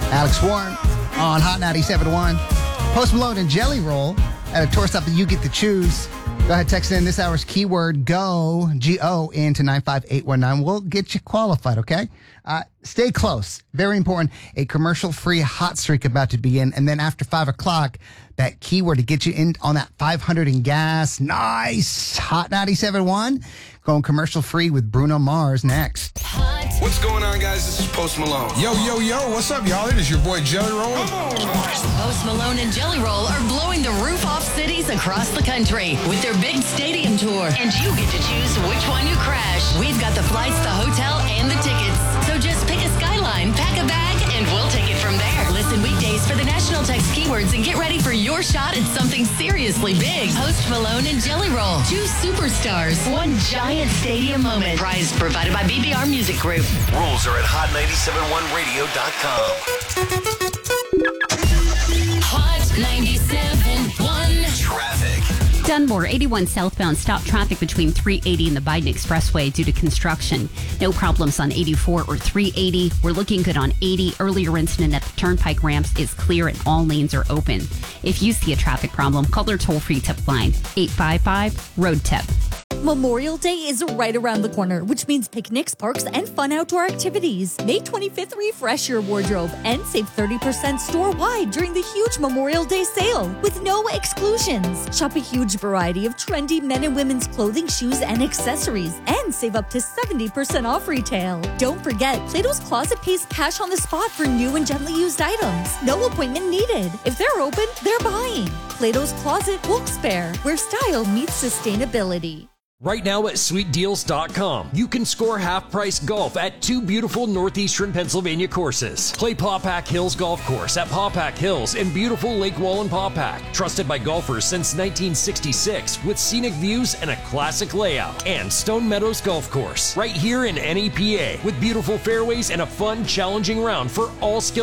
Alex Warren on Hot 97.1. Post Malone and Jelly Roll at a tour stop that you get to choose. Go ahead, text in this hour's keyword GO, G-O, into 95819. We'll get you qualified, okay? Stay close. Very important. A commercial-free hot streak about to begin. And then after 5 o'clock, that keyword to get you in on that 500 in gas. Nice. Hot 97.1. Going commercial-free with Bruno Mars next. What's going on, guys? This is Post Malone. Yo, what's up, y'all? It is your boy Jelly Roll. Post Malone and Jelly Roll are blowing the roof off cities across the country with their big stadium tour. And you get to choose which one you crash. We've got the flights, the hotel, and the tickets. So just pick a skyline, pack a bag, and we'll take it from there. Listen weekdays for the national text keywords and get ready for your shot at something seriously big. Post Malone and Jelly Roll. 2 superstars, 1 giant stadium moment. Prize provided by BBR Music Group. Rules are at hot971radio.com. Hot 97.1. Traffic. Dunmore, 81 southbound, stop traffic between 380 and the Biden Expressway due to construction. No problems on 84 or 380. We're looking good on 80. Earlier incident at the Turnpike ramps is clear and all lanes are open. If you see a traffic problem, call their toll-free tip line, 855-ROAD-TIP. Memorial Day is right around the corner, which means picnics, parks, and fun outdoor activities. May 25th, refresh your wardrobe and save 30% store-wide during the huge Memorial Day sale with no exclusions. Shop a huge variety of trendy men and women's clothing, shoes, and accessories, and save up to 70% off retail. Don't forget, Plato's Closet pays cash on the spot for new and gently used items. No appointment needed. If they're open, they're buying. Plato's Closet Wilkes-Barre, where style meets sustainability. Right now at sweetdeals.com, you can score half-price golf at 2 beautiful northeastern Pennsylvania courses. Play Pawpack Hills Golf Course at Pawpack Hills and beautiful Lake Wallen-Pawpack. Trusted by golfers since 1966 with scenic views and a classic layout. And Stone Meadows Golf Course, right here in NEPA with beautiful fairways and a fun, challenging round for all skill